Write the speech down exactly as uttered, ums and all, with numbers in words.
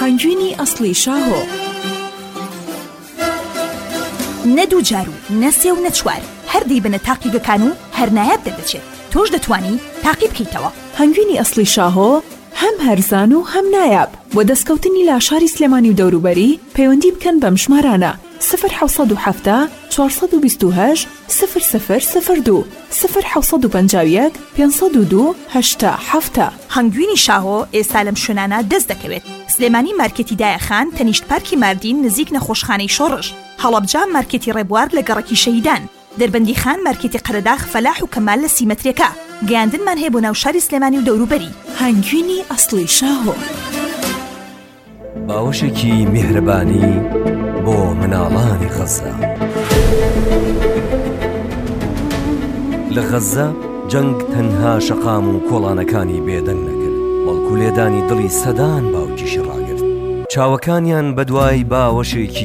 هەنگوینی ئەسڵی شاهۆ. نەدوو جار و نەسێ و نەچوار هەردەی بنە تاقیگەکان و هەر نایاب دەردەچێت. تۆش دەتوانی تاقی بکەیتەوە. هەنگوینی ئەسڵی شاهۆ هەم هەرزان و هەم نایاب. بۆ دەستکەوتنی لاشاری سلێمانی و دەوروبەری پەیوەندی بکەن بەم ژمارانە: صفر حوصد و حەفتا چوارسەد و بیست و هەشت صفر صفر صفر دو صفر حوصد و پەنجا و یەک پێنجسەد و دوو هەشتا حەفتا. هەنگوینی شاهۆ ئێستا لەم شوێنانە دەست دەکەوێت. سلێمانی مارکێتی دایەخان، تەنیشت پارکی ماردین نزیک نەخۆشخانەی شۆڕش، هەڵەبجا مارکێتی ڕێبوار لە گەڕەکی شەیدان، دەربەندی خان مارکێتی قەرەداغ، فەلاح و کەمال لە سیمەترێکە. گەیاندنمان هەیە بۆ ناو شاری سلێمانی و دەوروبەری. هەنگوینی ئەسڵی شاهۆ. باوەشێکی میهرەبانی بۆ مناڵانی غەزە. لە غەزە جەنگ تەنها شەقام و کۆڵانەکانی بێدەنگ نەکرد، بەڵکو لێدانی دڵی سەدان باوکیشی ڕاگرت. چاوەکانیان بەدوای باوەشێکی